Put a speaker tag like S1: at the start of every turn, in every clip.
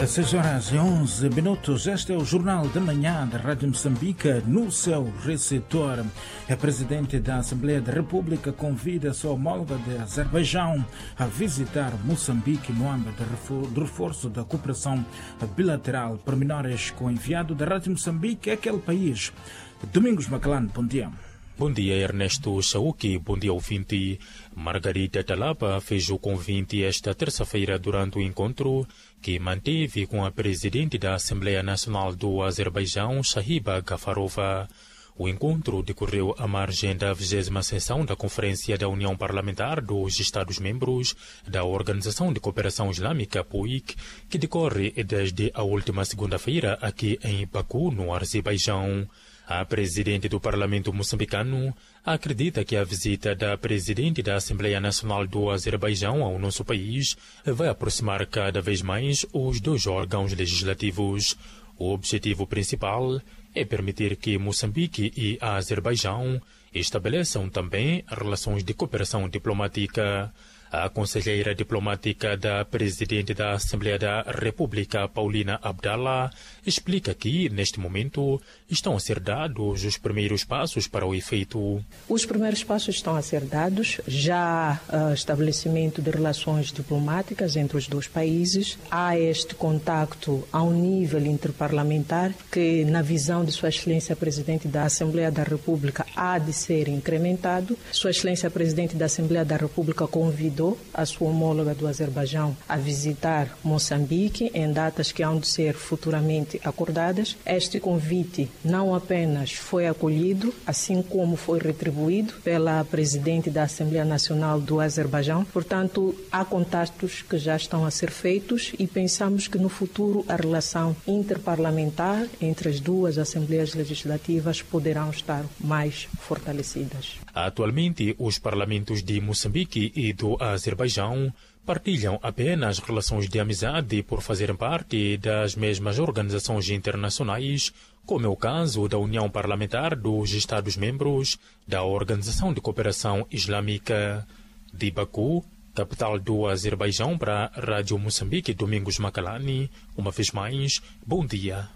S1: 6h11. Este é o Jornal da Manhã da Rádio Moçambique. No seu receptor, a Presidente da Assembleia da República convida a sua homóloga de Azerbaijão a visitar Moçambique no âmbito do reforço da cooperação bilateral. Pormenores com o enviado da Rádio Moçambique, aquele país. Domingos Macalano, bom dia.
S2: Bom dia, Ernesto Chauki. Bom dia, ouvinte. Margarida Talapa fez o convite esta terça-feira durante o encontro que manteve com a Presidente da Assembleia Nacional do Azerbaijão, Shahiba Gafarova. O encontro decorreu à margem da 20ª sessão da Conferência da União Parlamentar dos Estados-Membros da Organização de Cooperação Islâmica, POIC, que decorre desde a última segunda-feira aqui em Baku, no Azerbaijão. A Presidente do Parlamento moçambicano acredita que a visita da Presidente da Assembleia Nacional do Azerbaijão ao nosso país vai aproximar cada vez mais os dois órgãos legislativos. O objetivo principal é permitir que Moçambique e a Azerbaijão estabeleçam também relações de cooperação diplomática. A conselheira diplomática da Presidente da Assembleia da República, Paulina Abdallah, explica que, neste momento, estão a ser dados os primeiros passos para o efeito.
S3: Os primeiros passos estão a ser dados. Já há estabelecimento de relações diplomáticas entre os dois países. Há este contacto ao nível interparlamentar que, na visão de Sua Excelência Presidente da Assembleia da República, há de ser incrementado. Sua Excelência Presidente da Assembleia da República convidou a sua homóloga do Azerbaijão a visitar Moçambique em datas que hão de ser futuramente acordadas. Este convite não apenas foi acolhido, assim como foi retribuído pela Presidente da Assembleia Nacional do Azerbaijão. Portanto, há contatos que já estão a ser feitos e pensamos que no futuro a relação interparlamentar entre as duas Assembleias Legislativas poderão estar mais fortalecidas.
S2: Atualmente, os parlamentos de Moçambique e do Azerbaijão partilham apenas relações de amizade por fazerem parte das mesmas organizações internacionais, como é o caso da União Parlamentar dos Estados-Membros da Organização de Cooperação Islâmica. De Baku, capital do Azerbaijão, para a Rádio Moçambique, Domingos Macalani. Uma vez mais, bom dia.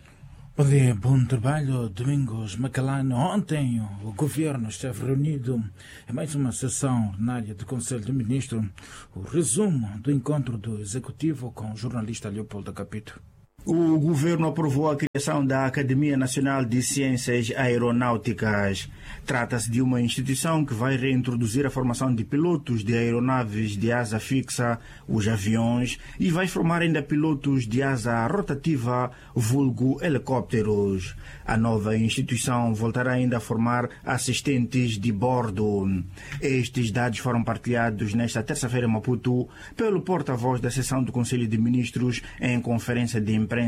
S1: Bom dia, bom trabalho, Domingos Macalano. Ontem o governo esteve reunido em mais uma sessão ordinária do Conselho de Ministros. O resumo do encontro do Executivo com o jornalista Leopoldo Capito.
S4: O governo aprovou a criação da Academia Nacional de Ciências Aeronáuticas. Trata-se de uma instituição que vai reintroduzir a formação de pilotos de aeronaves de asa fixa, os aviões, e vai formar ainda pilotos de asa rotativa, vulgo helicópteros. A nova instituição voltará ainda a formar assistentes de bordo. Estes dados foram partilhados nesta terça-feira em Maputo pelo porta-voz da sessão do Conselho de Ministros em conferência de imprensa.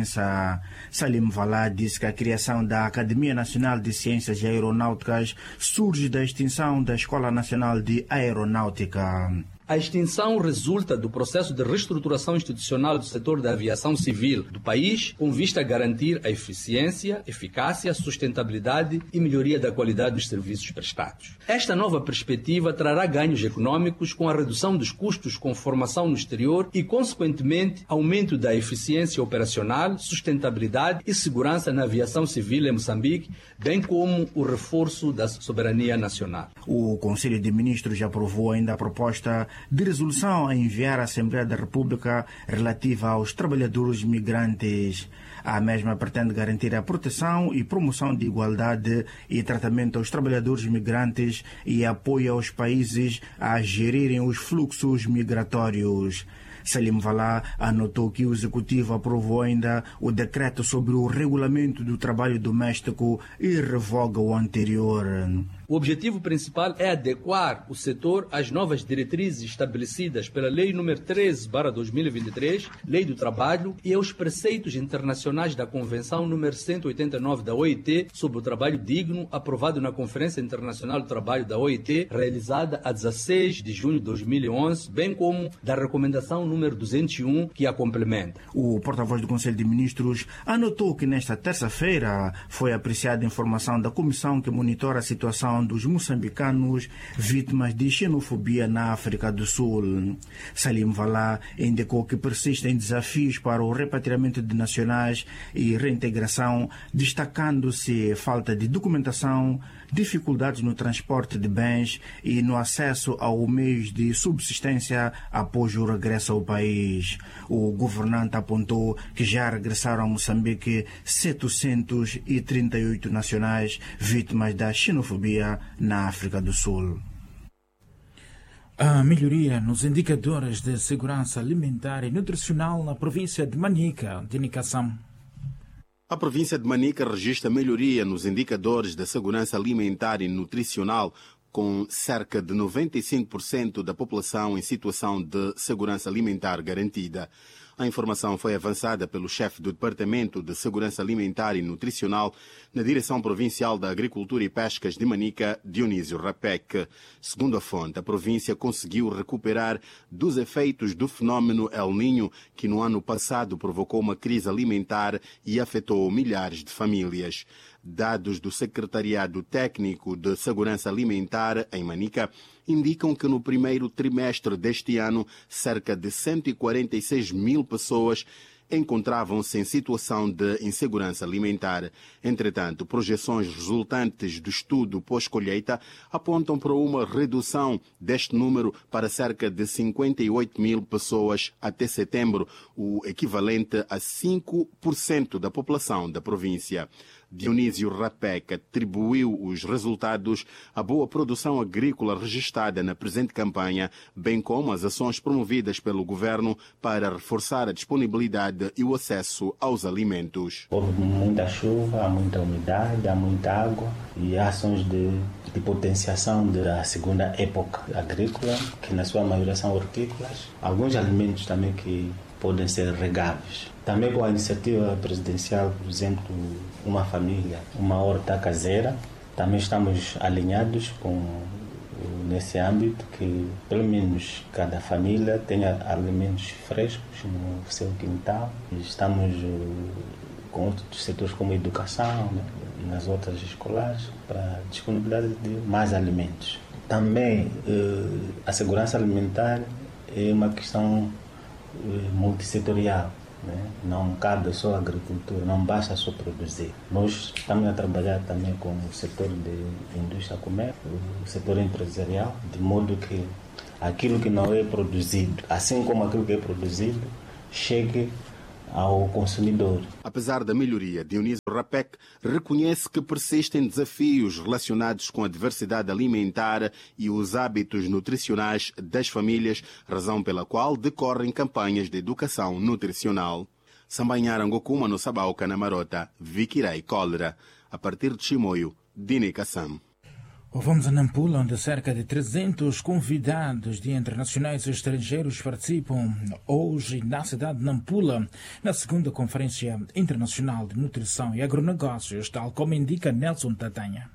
S4: Salim Valá disse que a criação da Academia Nacional de Ciências Aeronáuticas surge da extinção da Escola Nacional de Aeronáutica.
S5: A extinção resulta do processo de reestruturação institucional do setor da aviação civil do país, com vista a garantir a eficiência, eficácia, sustentabilidade e melhoria da qualidade dos serviços prestados. Esta nova perspectiva trará ganhos econômicos com a redução dos custos com formação no exterior e, consequentemente, aumento da eficiência operacional, sustentabilidade e segurança na aviação civil em Moçambique, bem como o reforço da soberania nacional.
S4: O Conselho de Ministros já aprovou ainda a proposta de resolução a enviar à Assembleia da República relativa aos trabalhadores migrantes. A mesma pretende garantir a proteção e promoção de igualdade e tratamento aos trabalhadores migrantes e apoio aos países a gerirem os fluxos migratórios. Salim Valá anotou que o Executivo aprovou ainda o decreto sobre o regulamento do trabalho doméstico e revoga o anterior.
S5: O objetivo principal é adequar o setor às novas diretrizes estabelecidas pela Lei nº 13/2023, Lei do Trabalho, e aos preceitos internacionais da Convenção nº 189 da OIT sobre o trabalho digno, aprovado na Conferência Internacional do Trabalho da OIT, realizada a 16 de junho de 2011, bem como da Recomendação número 201, que a complementa.
S4: O porta-voz do Conselho de Ministros anotou que nesta terça-feira foi apreciada a informação da comissão que monitora a situação situação dos moçambicanos vítimas de xenofobia na África do Sul. Salim Valá indicou que persistem desafios para o repatriamento de nacionais e reintegração, destacando-se falta de documentação, dificuldades no transporte de bens e no acesso aos meios de subsistência após o regresso ao país. O governante apontou que já regressaram a Moçambique 738 nacionais vítimas da xenofobia na África do Sul.
S1: A melhoria nos indicadores de segurança alimentar e nutricional na província de Manica, de Nicassam.
S6: A província de Manica registra melhoria nos indicadores da segurança alimentar e nutricional, com cerca de 95% da população em situação de segurança alimentar garantida. A informação foi avançada pelo chefe do Departamento de Segurança Alimentar e Nutricional na Direção Provincial da Agricultura e Pescas de Manica, Dionísio Rapek. Segundo a fonte, a província conseguiu recuperar dos efeitos do fenómeno El Niño, que no ano passado provocou uma crise alimentar e afetou milhares de famílias. Dados do Secretariado Técnico de Segurança Alimentar em Manica indicam que no primeiro trimestre deste ano, cerca de 146 mil pessoas encontravam-se em situação de insegurança alimentar. Entretanto, projeções resultantes do estudo pós-colheita apontam para uma redução deste número para cerca de 58 mil pessoas até setembro, o equivalente a 5% da população da província. Dionísio Rapek atribuiu os resultados à boa produção agrícola registrada na presente campanha, bem como as ações promovidas pelo governo para reforçar a disponibilidade e o acesso aos alimentos.
S7: Houve muita chuva, há muita umidade, há muita água e há ações de potenciação da segunda época agrícola, que na sua maioria são hortícolas. Alguns alimentos também que podem ser regáveis. Também com a iniciativa presidencial, por exemplo, uma família, uma horta caseira, também estamos alinhados nesse âmbito, que pelo menos cada família tenha alimentos frescos no seu quintal. Estamos com outros setores como educação, né, nas outras escolares, para a disponibilidade de mais alimentos. Também a segurança alimentar é uma questão multissetorial. Não cabe só a agricultura, não basta só produzir. Nós estamos a trabalhar também com o setor de indústria comércio, o setor empresarial, de modo que aquilo que não é produzido, assim como aquilo que é produzido, chegue ao consumidor.
S6: Apesar da melhoria, Dionísio Rapek reconhece que persistem desafios relacionados com a diversidade alimentar e os hábitos nutricionais das famílias, razão pela qual decorrem campanhas de educação nutricional. Sambanhara Ngokuma no Sabauca, na Marota, Vikirai Cólera, a partir de Chimoio, Dinikassam.
S1: Vamos a Nampula, onde cerca de 300 convidados de internacionais e estrangeiros participam hoje na cidade de Nampula, na segunda Conferência Internacional de Nutrição e Agronegócios, tal como indica Nelson Tatanha.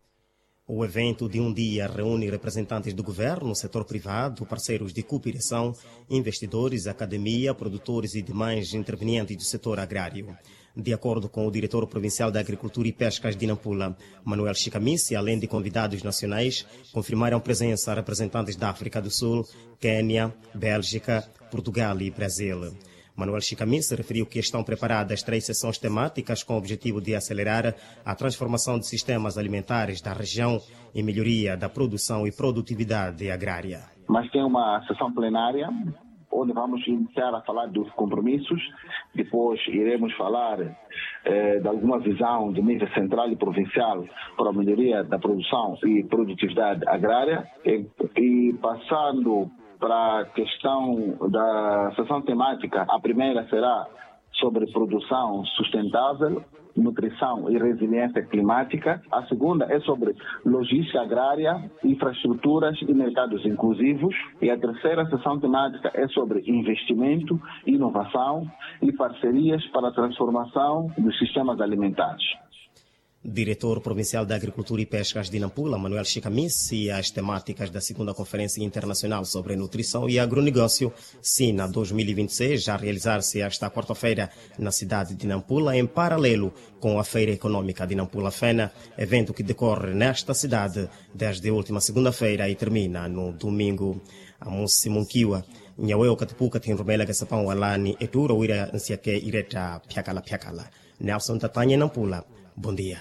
S8: O evento de um dia reúne representantes do governo, setor privado, parceiros de cooperação, investidores, academia, produtores e demais intervenientes do setor agrário. De acordo com o diretor provincial da Agricultura e Pescas de Nampula, Manuel Chicamice, além de convidados nacionais, confirmaram presença representantes da África do Sul, Quênia, Bélgica, Portugal e Brasil. Manuel Chicamice referiu que estão preparadas 3 sessões temáticas com o objetivo de acelerar a transformação de sistemas alimentares da região e melhoria da produção e produtividade agrária.
S9: Mas tem uma sessão plenária onde vamos iniciar a falar dos compromissos, depois iremos falar de alguma visão de nível central e provincial para a melhoria da produção e produtividade agrária e passando para a questão da sessão temática, a primeira será sobre produção sustentável, nutrição e resiliência climática. A segunda é sobre logística agrária, infraestruturas e mercados inclusivos. E a terceira sessão temática é sobre investimento, inovação e parcerias para a transformação dos sistemas alimentares.
S8: Diretor Provincial da Agricultura e Pescas de Nampula, Manuel Chicamice, e as temáticas da segunda Conferência Internacional sobre Nutrição e Agronegócio, SINA 2026, a realizar-se esta quarta-feira na cidade de Nampula, em paralelo com a Feira Econômica de Nampula Fena, evento que decorre nesta cidade desde a última segunda-feira e termina no domingo. A Musimunkiwa, Nhaweo Katipuka Tinrumela Gasapão Alani, Etura Uira Nsiake Ireta Piakala. Nelson Tatanha Nampula, bom dia.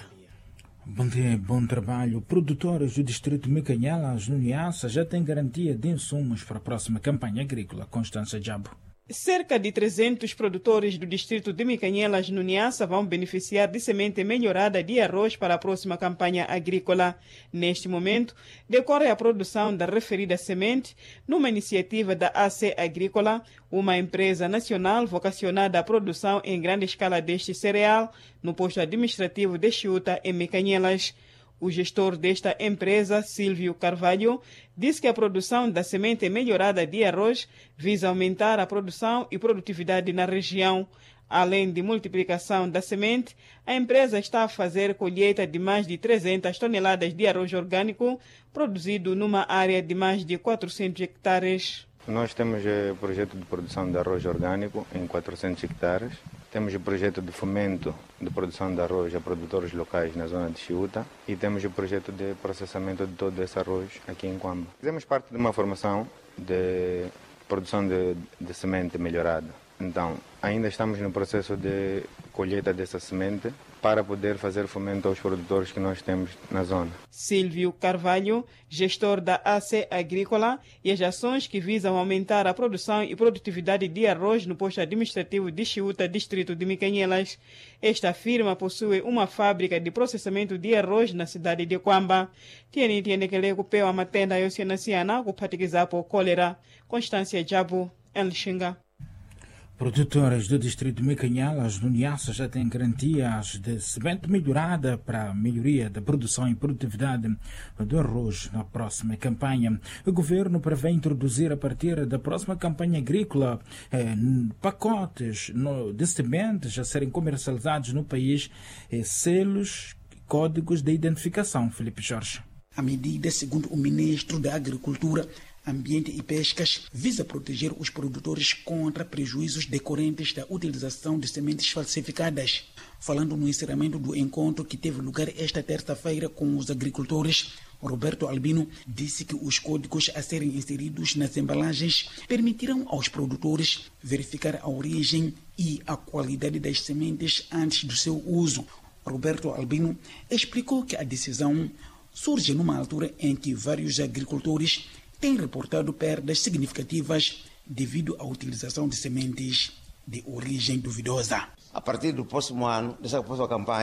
S1: Bom dia, bom trabalho. Produtores do distrito de Micanhelas, no Niassa, já têm garantia de insumos para a próxima campanha agrícola. Constância Jabo.
S10: Cerca de 300 produtores do distrito de Micanhelas, no Niassa, vão beneficiar de semente melhorada de arroz para a próxima campanha agrícola. Neste momento, decorre a produção da referida semente numa iniciativa da AC Agrícola, uma empresa nacional vocacionada à produção em grande escala deste cereal, no posto administrativo de Chiuta, em Micanhelas. O gestor desta empresa, Silvio Carvalho, disse que a produção da semente melhorada de arroz visa aumentar a produção e produtividade na região. Além de multiplicação da semente, a empresa está a fazer colheita de mais de 300 toneladas de arroz orgânico, produzido numa área de mais de 400 hectares.
S11: Nós temos o projeto de produção de arroz orgânico em 400 hectares. Temos o projeto de fomento de produção de arroz a produtores locais na zona de Chiuta e temos o projeto de processamento de todo esse arroz aqui em Quamba. Fizemos parte de uma formação de produção de semente melhorada. Então, ainda estamos no processo de colheita dessa semente para poder fazer fomento aos produtores que nós temos na zona.
S10: Silvio Carvalho, gestor da AC Agrícola, e as ações que visam aumentar a produção e produtividade de arroz no posto administrativo de Chiuta, distrito de Micanhelas. Esta firma possui uma fábrica de processamento de arroz na cidade de Quamba. Tiene que recupera a matenda e oceanaciana com patiquiza por cólera. Constância Jabo, em Xinga.
S1: Produtores do distrito de Micanhelas, no Niassa, já têm garantias de semente melhorada para a melhoria da produção e produtividade do arroz na próxima campanha. O governo prevê introduzir a partir da próxima campanha agrícola pacotes de sementes a serem comercializados no país, selos, códigos de identificação. Felipe Jorge.
S12: A medida, segundo o ministro da Agricultura, Ambiente e Pescas, visa proteger os produtores contra prejuízos decorrentes da utilização de sementes falsificadas. Falando no encerramento do encontro que teve lugar esta terça-feira com os agricultores, Roberto Albino disse que os códigos a serem inseridos nas embalagens permitirão aos produtores verificar a origem e a qualidade das sementes antes do seu uso. Roberto Albino explicou que a decisão surge numa altura em que vários agricultores têm reportado perdas significativas devido à utilização de sementes de origem duvidosa.
S13: A partir do próximo ano, dessa próxima campanha,